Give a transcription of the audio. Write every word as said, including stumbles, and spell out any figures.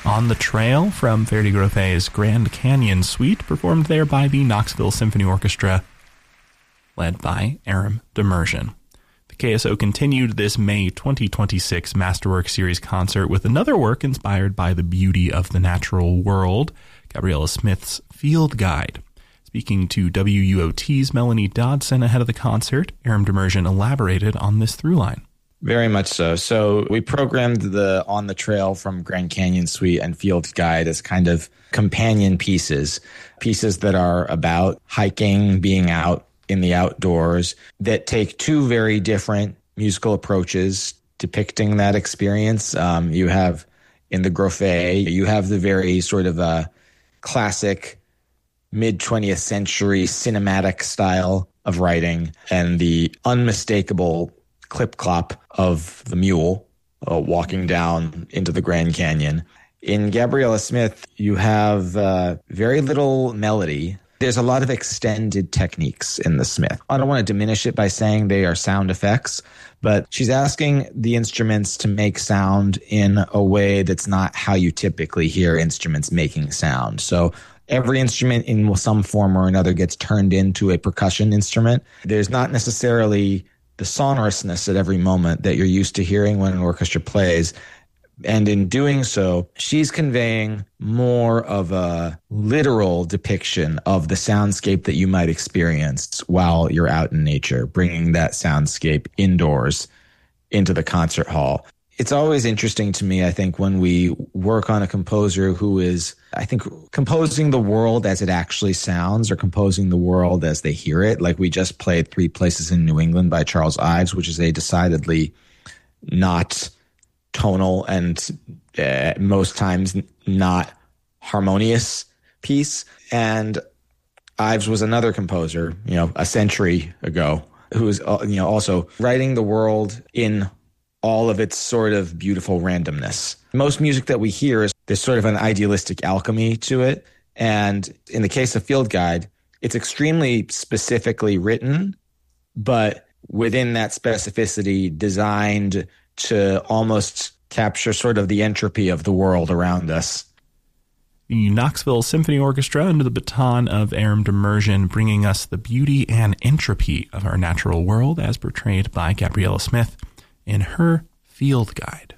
On the Trail from Verdi Grofet's Grand Canyon Suite, performed there by the Knoxville Symphony Orchestra, led by Aram Demirjian. The K S O continued this May twenty twenty-six Masterwork Series concert with another work inspired by the beauty of the natural world, Gabriella Smith's Field Guide. Speaking to W U O T's Melanie Dodson ahead of the concert, Aram Demirjian elaborated on this through line. Very much so. So we programmed the On the Trail from Grand Canyon Suite and Field Guide as kind of companion pieces, pieces that are about hiking, being out in the outdoors, that take two very different musical approaches depicting that experience. Um, you have in the Grofet, you have the very sort of uh, classic mid-twentieth century cinematic style of writing and the unmistakable clip-clop of the mule uh, walking down into the Grand Canyon. In Gabriella Smith, you have uh, very little melody. There's a lot of extended techniques in the Smith. I don't want to diminish it by saying they are sound effects, but she's asking the instruments to make sound in a way that's not how you typically hear instruments making sound. So every instrument in some form or another gets turned into a percussion instrument. There's not necessarily the sonorousness at every moment that you're used to hearing when an orchestra plays. And in doing so, she's conveying more of a literal depiction of the soundscape that you might experience while you're out in nature, bringing that soundscape indoors into the concert hall. It's always interesting to me, I think, when we work on a composer who is, I think, composing the world as it actually sounds or composing the world as they hear it. Like we just played Three Places in New England by Charles Ives, which is a decidedly not tonal and uh, most times not harmonious piece. And Ives was another composer, you know, a century ago, who was, uh, you know, also writing the world in all of its sort of beautiful randomness. Most music that we hear is there's sort of an idealistic alchemy to it. And in the case of Field Guide, it's extremely specifically written, but within that specificity designed to almost capture sort of the entropy of the world around us. The Knoxville Symphony Orchestra under the baton of Aram Demirjian, bringing us the beauty and entropy of our natural world as portrayed by Gabriella Smith in her Field Guide.